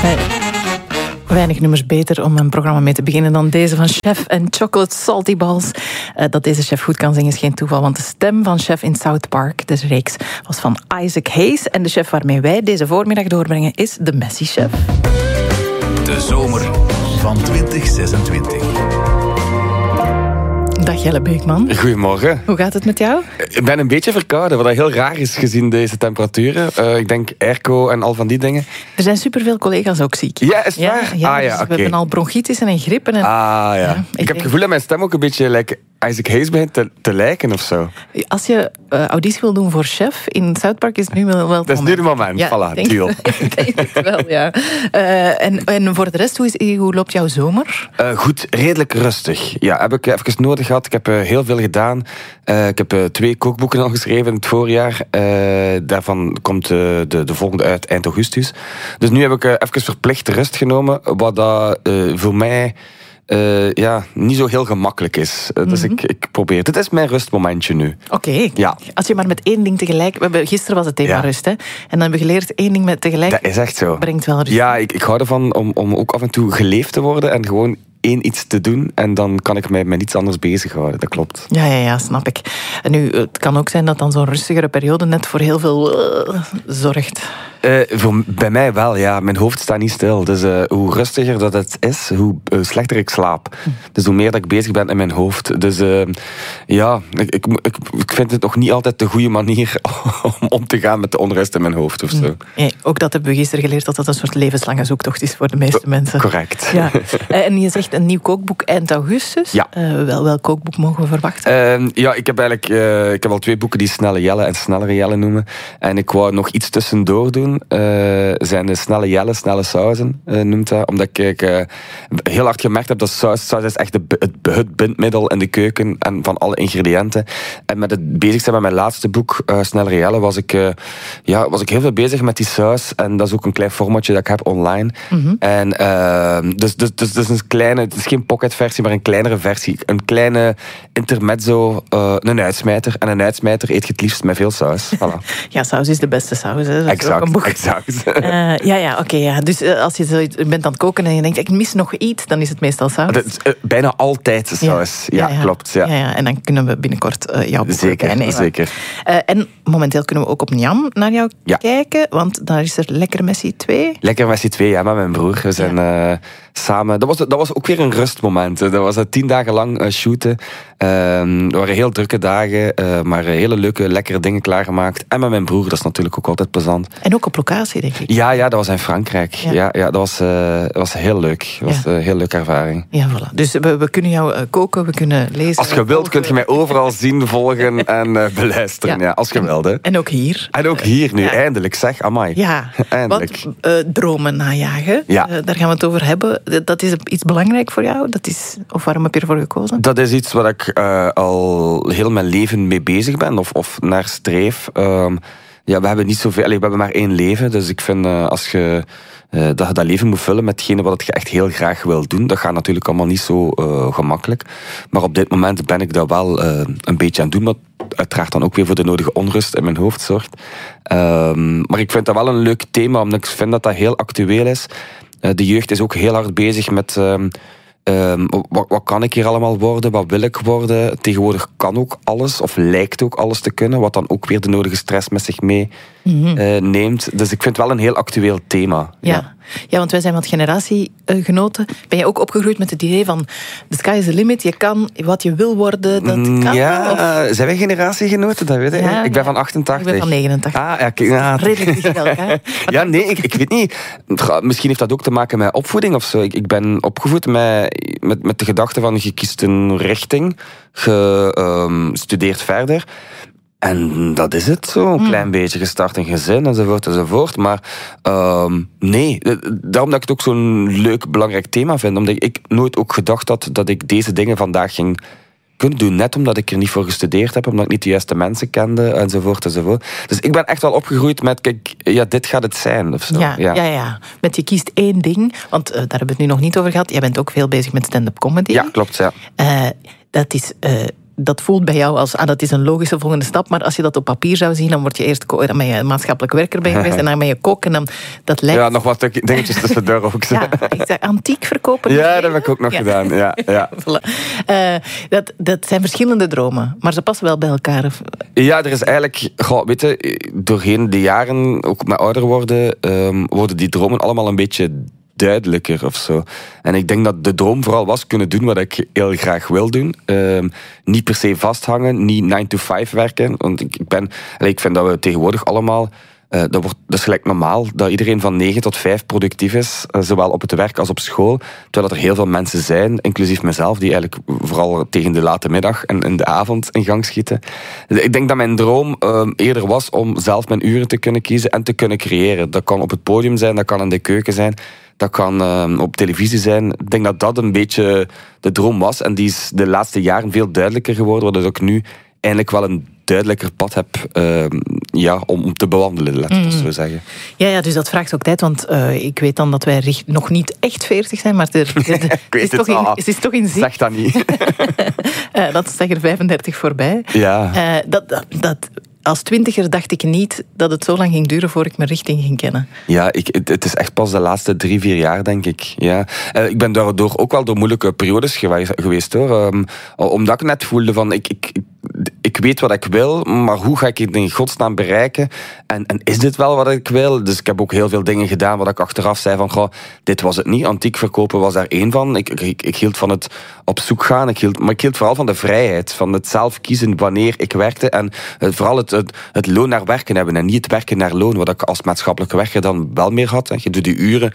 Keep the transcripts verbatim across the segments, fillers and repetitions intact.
Weinig nummers beter om een programma mee te beginnen dan deze van Chef en Chocolate Salty Balls. Uh, dat deze chef goed kan zingen is geen toeval, want de stem van Chef in South Park, deze reeks, was van Isaac Hayes. En de chef waarmee wij deze voormiddag doorbrengen is de Messi Chef. De zomer van twintig zesentwintig. Dag Jelle Beekman. Goedemorgen. Hoe gaat het met jou? Ik ben een beetje verkouden, wat heel raar is gezien deze temperaturen. Uh, ik denk airco en al van die dingen. Er zijn superveel collega's ook ziek. Ja, is het ja, waar? Ja, ah, ja, dus okay. We hebben al bronchitis en een griep. En een... Ah ja. ja ik, ik heb denk... het gevoel dat mijn stem ook een beetje like Isaac Hayes begint te, te lijken of zo. Als je uh, auditie wil doen voor chef in South Park, is het nu wel het Dat is nu het moment. Ja, voilà, denk, deal. Ik denk het wel, ja. Uh, en, en voor de rest, hoe, is, hoe loopt jouw zomer? Uh, goed, redelijk rustig. Ja, heb ik even nodig gehad. Ik heb uh, heel veel gedaan. Uh, ik heb uh, twee kookboeken al geschreven in het voorjaar. Uh, daarvan komt uh, de, de volgende uit eind augustus. Dus nu heb ik uh, even verplicht rust genomen, wat dat uh, voor mij... Uh, ja, niet zo heel gemakkelijk is. Uh, dus mm-hmm. ik, ik probeer. Dit is mijn rustmomentje nu. Oké. Okay. Ja. Als je maar met één ding tegelijk... We hebben, gisteren was het thema ja. rust, hè. En dan hebben we geleerd, één ding met tegelijk... Dat is echt zo. Brengt wel rust. Ja, ik, ik hou ervan om, om ook af en toe geleefd te worden en gewoon één iets te doen. En dan kan ik mij met iets anders bezighouden. Dat klopt. Ja, ja, ja, snap ik. En nu, het kan ook zijn dat dan zo'n rustigere periode net voor heel veel uh, zorgt. Uh, voor, bij mij wel, ja. Mijn hoofd staat niet stil. Dus uh, hoe rustiger dat het is, hoe uh, slechter ik slaap. Hm. Dus hoe meer dat ik bezig ben in mijn hoofd. Dus uh, ja, ik, ik, ik, ik vind het nog niet altijd de goede manier om om te gaan met de onrust in mijn hoofd of zo. Hm. Nee, ook dat hebben we gisteren geleerd, dat dat een soort levenslange zoektocht is voor de meeste Co- mensen. Correct. Ja. Uh, en je zegt een nieuw kookboek eind augustus. Ja. Uh, wel, welk kookboek mogen we verwachten? Uh, ja, ik heb eigenlijk uh, ik heb al twee boeken die Snelle Jelle en Snellere Jelle noemen. En ik wou nog iets tussendoor doen. Uh, zijn de Snelle Jelle, Snelle Sauzen, uh, noemt dat. Omdat ik uh, heel hard gemerkt heb dat saus, saus is echt de, het, het bindmiddel in de keuken en van alle ingrediënten. En met het bezig zijn met mijn laatste boek, uh, Snellere Jelle, was ik, uh, ja, was ik heel veel bezig met die saus. En dat is ook een klein formatje dat ik heb online. Mm-hmm. En uh, dus, dus, dus, dus een kleine, het is geen pocketversie, maar een kleinere versie. Een kleine intermezzo, uh, een uitsmijter. En een uitsmijter eet je het liefst met veel saus. Voilà. Ja, saus is de beste saus. Hè. Dat exact, is ook een exact. Uh, ja, ja, oké. Okay, ja. Dus uh, als je zo bent aan het koken en je denkt, ik mis nog iets, dan is het meestal saus. Dat is, uh, bijna altijd saus. Ja, ja, ja, ja. klopt. Ja. Ja, ja. En dan kunnen we binnenkort uh, jouw boek zeker, nemen. Zeker. Uh, en momenteel kunnen we ook op Njam naar jou ja. kijken, want daar is er Lekker Messi twee. Lekker Messi twee, ja, met mijn broer. We zijn ja. uh, samen... Dat was, dat was ook weer een rustmoment. Dat was uh, tien dagen lang uh, shooten. Uh, het waren heel drukke dagen, uh, maar uh, hele leuke, lekkere dingen klaargemaakt. En met mijn broer, dat is natuurlijk ook altijd plezant. En ook op locatie, denk ik. Ja, ja, dat was in Frankrijk. Ja, ja, ja dat, was, uh, dat was heel leuk. Dat was ja. een heel leuke ervaring. Ja, voilà. Dus we, we kunnen jou uh, koken, we kunnen lezen. Als je wilt, kun je mij overal zien, volgen en uh, beluisteren. Ja. Ja, als je wilt, hè. En ook hier. En ook hier nu, ja. eindelijk zeg, amai. Ja, eindelijk. Want uh, dromen najagen, ja. uh, daar gaan we het over hebben. Dat is iets belangrijk voor jou? Dat is, of waarom heb je ervoor gekozen? Dat is iets waar ik uh, al heel mijn leven mee bezig ben, of, of naar streef. Uh, ja, we hebben niet zoveel, allee, we hebben maar één leven, dus ik vind uh, als je uh, dat je dat leven moet vullen met hetgene wat je echt heel graag wil doen, dat gaat natuurlijk allemaal niet zo uh, gemakkelijk. Maar op dit moment ben ik dat wel uh, een beetje aan het doen, wat uiteraard dan ook weer voor de nodige onrust in mijn hoofd zorgt. Uh, maar ik vind dat wel een leuk thema, omdat ik vind dat dat heel actueel is. Uh, de jeugd is ook heel hard bezig met... Uh, Um, wat, wat kan ik hier allemaal worden? Wat wil ik worden? Tegenwoordig kan ook alles, of lijkt ook alles te kunnen, wat dan ook weer de nodige stress met zich mee mm-hmm. uh, neemt. Dus ik vind het wel een heel actueel thema. Ja, ja. ja want wij zijn wat generatiegenoten. Ben je ook opgegroeid met het idee van the sky is the limit, je kan wat je wil worden, dat kan? Ja, of? Zijn wij generatiegenoten? Dat weet ik. Ja, ik ben van achtentachtig. Ik ben van negenentachtig. Ah, ja, ja. Redelijk dicht bij elkaar. Ja, nee, ik, ik weet niet. Misschien heeft dat ook te maken met opvoeding of zo. Ik, ik ben opgevoed met... Met, met de gedachte van je kiest een richting, je um, studeert verder. En dat is het zo, een mm. klein beetje. Je start een gezin enzovoort enzovoort. Maar um, nee, daarom dat ik het ook zo'n leuk, belangrijk thema vind. Omdat ik nooit ook gedacht had dat ik deze dingen vandaag ging kunnen doen. Net omdat ik er niet voor gestudeerd heb, omdat ik niet de juiste mensen kende enzovoort enzovoort. Dus ik ben echt wel opgegroeid met, kijk, ja, dit gaat het zijn. Of zo. Ja, ja. ja, ja. Met je kiest één ding, want uh, daar hebben we het nu nog niet over gehad. Jij bent ook veel bezig met stand-up comedy. Ja, klopt, ja. Uh, dat is... Uh, dat voelt bij jou als, ah, dat is een logische volgende stap, maar als je dat op papier zou zien, dan word je eerst ko- dan ben je maatschappelijk werker bij geweest en dan ben je kok en dan, dat lijkt... Ja, nog wat dingetjes tussendoor ook. Ja, ik zeg, antiek verkopen. Ja, dat heb ik ook nog ja. gedaan. Ja, ja. Voilà. Uh, dat, dat zijn verschillende dromen, maar ze passen wel bij elkaar. Of... Ja, er is eigenlijk, goh, weet je, doorheen de jaren, ook met ouder worden, um, worden die dromen allemaal een beetje duidelijker of zo. En ik denk dat de droom vooral was kunnen doen wat ik heel graag wil doen. Um, niet per se vasthangen, niet nine to five werken. Want ik, ik, ben, ik vind dat we tegenwoordig allemaal... Uh, dat, wordt, dat is gelijk normaal, dat iedereen van negen tot vijf productief is, uh, zowel op het werk als op school. Terwijl er heel veel mensen zijn, inclusief mezelf, die eigenlijk vooral tegen de late middag en in de avond in gang schieten. Ik denk dat mijn droom uh, eerder was om zelf mijn uren te kunnen kiezen en te kunnen creëren. Dat kan op het podium zijn, dat kan in de keuken zijn, dat kan uh, op televisie zijn. Ik denk dat dat een beetje de droom was en die is de laatste jaren veel duidelijker geworden, waardoor ik nu eindelijk wel een duidelijker pad heb uh, ja, om, om te bewandelen, laat ik mm. zo zeggen. Ja, ja, dus dat vraagt ook tijd, want uh, ik weet dan dat wij richt, nog niet echt veertig zijn, maar er, er, er, er is, het toch in, het is toch in zicht. Zeg dat niet. uh, dat is zeggen vijfendertig voorbij. Ja. Uh, dat, dat, dat, als twintiger dacht ik niet dat het zo lang ging duren voor ik mijn richting ging kennen. Ja, ik, het, het is echt pas de laatste drie, vier jaar, denk ik. Ja. Uh, ik ben daardoor ook wel door moeilijke periodes geweest, geweest hoor. Um, omdat ik net voelde van, ik, ik, ik weet wat ik wil, maar hoe ga ik het in godsnaam bereiken? En, en is dit wel wat ik wil? Dus ik heb ook heel veel dingen gedaan wat ik achteraf zei van, goh, dit was het niet. Antiek verkopen was daar één van. Ik, ik, ik hield van het op zoek gaan, ik hield, maar ik hield vooral van de vrijheid, van het zelf kiezen wanneer ik werkte en uh, vooral het, het, het loon naar werken hebben en niet het werken naar loon, wat ik als maatschappelijke werker dan wel meer had. Je doet die uren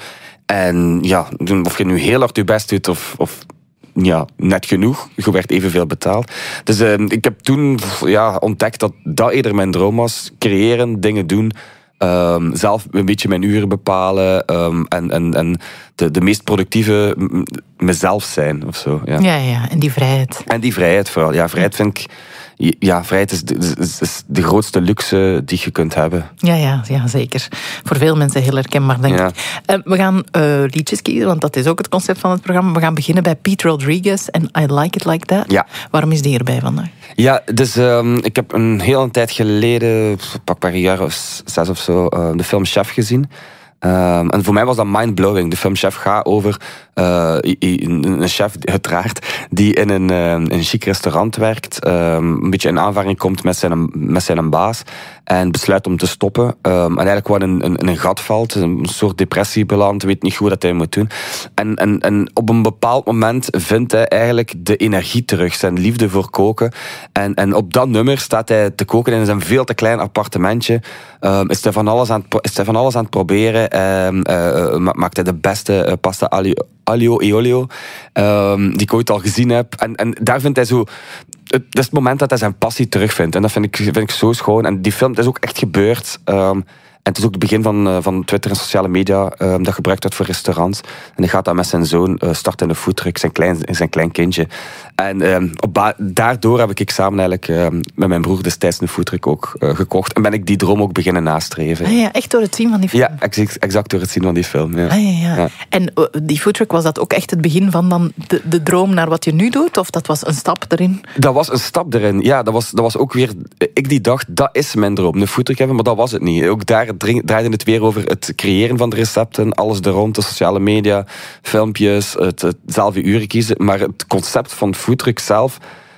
en ja, of je nu heel hard je best doet of... of ja, net genoeg. Je werd evenveel betaald. Dus uh, ik heb toen ja, ontdekt dat dat eerder mijn droom was. Creëren, dingen doen. Um, zelf een beetje mijn uren bepalen. Um, en en, en de, de meest productieve m- mezelf zijn. Of zo, ja. ja, ja. En die vrijheid. En die vrijheid vooral. Ja, vrijheid vind ik... Ja, vrijheid is de, is, is de grootste luxe die je kunt hebben. Ja, ja, ja, zeker. Voor veel mensen heel herkenbaar, denk ja. ik. Uh, we gaan uh, liedjes kiezen, want dat is ook het concept van het programma. We gaan beginnen bij Pete Rodriguez en I Like It Like That. Ja. Waarom is die erbij vandaag? Ja, dus um, ik heb een hele tijd geleden, pak maar een jaar of zes of zo, uh, de film Chef gezien. Um, en voor mij was dat mind-blowing. De film Chef gaat over uh, een chef, uiteraard, die in een, uh, een chic restaurant werkt, um, een beetje in aanvaring komt met zijn, met zijn baas en besluit om te stoppen. Um, en eigenlijk gewoon in, in, in een gat valt, een soort depressie belandt, weet niet goed wat hij moet doen. En, en, en op een bepaald moment vindt hij eigenlijk de energie terug, zijn liefde voor koken. En, en op dat nummer staat hij te koken in zijn veel te klein appartementje. Um, is, hij van alles aan het, is hij van alles aan het proberen. Um, uh, maakt hij de beste uh, pasta aglio, aglio e olio um, die ik ooit al gezien heb. En, en daar vindt hij zo... Het is het moment dat hij zijn passie terugvindt. En dat vind ik, vind ik zo schoon. En die film, dat is ook echt gebeurd. Um, en het is ook het begin van, uh, van Twitter en sociale media um, dat gebruikt wordt voor restaurants. En hij gaat dan met zijn zoon uh, starten in de foodtruck, zijn klein, zijn klein kindje. En um, op ba- daardoor heb ik samen eigenlijk um, met mijn broer destijds een foodtruck ook uh, gekocht. En ben ik die droom ook beginnen nastreven. Ah ja, echt door het zien van die film? Ja, exact, exact door het zien van die film. Ja. Ah, ja, ja. Ja. En uh, die foodtruck, was dat ook echt het begin van dan de, de droom naar wat je nu doet? Of dat was een stap erin? Dat was een stap erin. Ja, dat was, dat was ook weer... Ik die dacht, dat is mijn droom. Een foodtruck hebben, maar dat was het niet. Ook daar draaide het weer over het creëren van de recepten. Alles er rond, de sociale media, filmpjes, het, het zelf je uren kiezen. Maar het concept van foodtruck zelf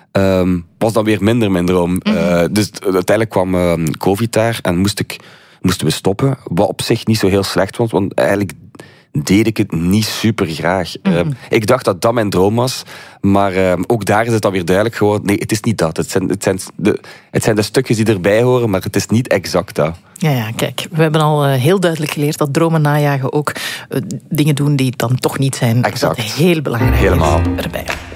um, was dan weer minder mijn droom. Mm-hmm. Uh, dus uiteindelijk kwam uh, COVID daar en moest ik, moesten we stoppen. Wat op zich niet zo heel slecht was, want eigenlijk deed ik het niet super graag. Mm-hmm. Uh, ik dacht dat dat mijn droom was, maar uh, ook daar is het dan weer duidelijk geworden. Nee, het is niet dat. Het zijn, het zijn, de, het zijn de stukjes die erbij horen, maar het is niet exact dat. Ja, ja, kijk, we hebben al uh, heel duidelijk geleerd dat dromen najagen ook uh, dingen doen die dan toch niet zijn. Exact. Dat heel belangrijk Helemaal. is erbij.